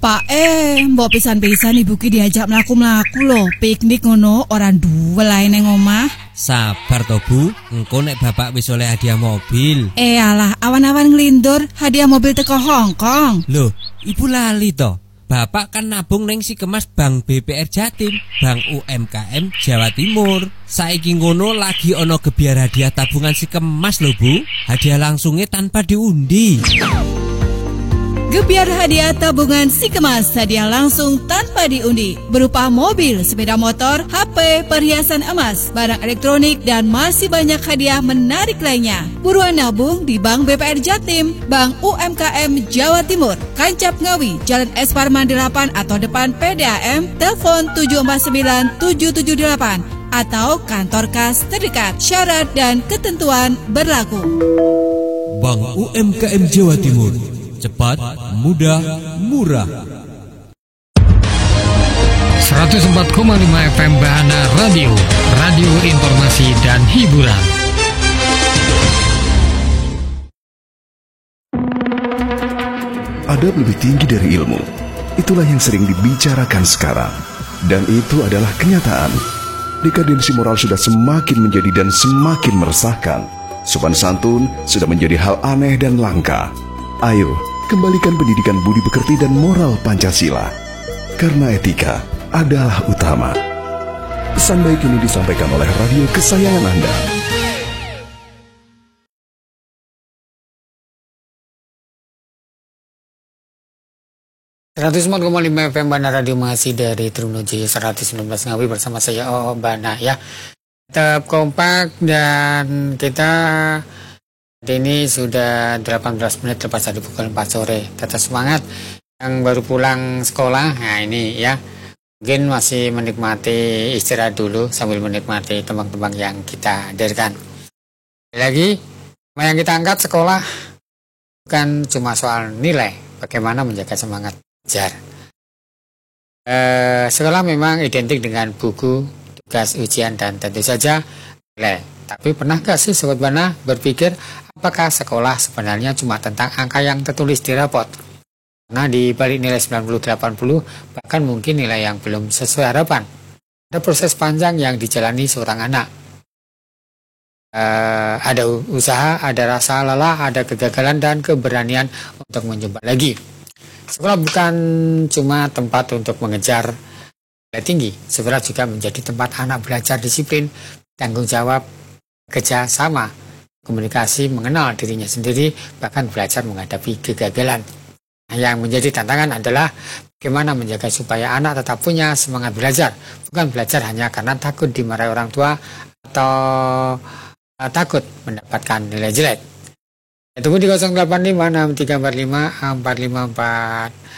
Pak mbok pisan-pisan ibu ki diajak mlaku-mlaku lho, piknik ngono orang duwe lae nang omah. Sabar to Bu, engko nek bapak wis oleh hadiah mobil. Alah, awan-awan nglindur hadiah mobil teko Hongkong. Loh, ibu lali to. Bapak kan nabung neng si kemas Bank BPR Jatim, Bank UMKM Jawa Timur. Saiki ngono lagi ono gebiar hadiah tabungan si kemas lho Bu. Hadiah langsungnya tanpa diundi. Gebiar hadiah tabungan si kemas, hadiah langsung tanpa diundi, berupa mobil, sepeda motor, HP, perhiasan emas, barang elektronik, dan masih banyak hadiah menarik lainnya. Buruan nabung di Bank BPR Jatim, Bank UMKM Jawa Timur, Kancap Ngawi, Jalan S Parman 8 atau depan PDAM, telepon 749778 atau kantor kas terdekat. Syarat dan ketentuan berlaku. Bank UMKM Jawa Timur, cepat, mudah, murah. 104,5 FM Bahana Radio, radio informasi dan hiburan. Adab lebih tinggi dari ilmu. Itulah yang sering dibicarakan sekarang. Dan itu adalah kenyataan. Dekadensi moral sudah semakin menjadi dan semakin meresahkan. Sopan santun sudah menjadi hal aneh dan langka. Ayo, kembalikan pendidikan budi pekerti dan moral Pancasila. Karena etika adalah utama. Pesan baik ini disampaikan oleh radio kesayangan Anda. (104,5 FM Bana Radio) masih dari Trunojoyo 119 Ngawi bersama saya Bana ya. Tetap kompak dan kita ini sudah 18 menit lepas dari pukul 4 sore. Tetap semangat yang baru pulang sekolah. Nah ini ya, mungkin masih menikmati istirahat dulu sambil menikmati teman-teman yang kita hadirkan. Lagi, yang kita angkat sekolah bukan cuma soal nilai, bagaimana menjaga semangat belajar. Sekolah memang identik dengan buku, tugas, ujian, dan tentu saja nilai. Tapi pernah gak sih Sobat Bana berpikir apakah sekolah sebenarnya cuma tentang angka yang tertulis di rapot? Nah, di balik nilai 90-80 bahkan mungkin nilai yang belum sesuai harapan. Ada proses panjang yang dijalani seorang anak. Ada usaha, ada rasa lelah, ada kegagalan dan keberanian untuk mencoba lagi. Sekolah bukan cuma tempat untuk mengejar nilai tinggi, sekolah juga menjadi tempat anak belajar disiplin, tanggung jawab, kerja sama, komunikasi, mengenal dirinya sendiri, bahkan belajar menghadapi kegagalan. Yang menjadi tantangan adalah bagaimana menjaga supaya anak tetap punya semangat belajar, bukan belajar hanya karena takut dimarahi orang tua atau takut mendapatkan nilai jelek. Tunggu di 085 6345 454.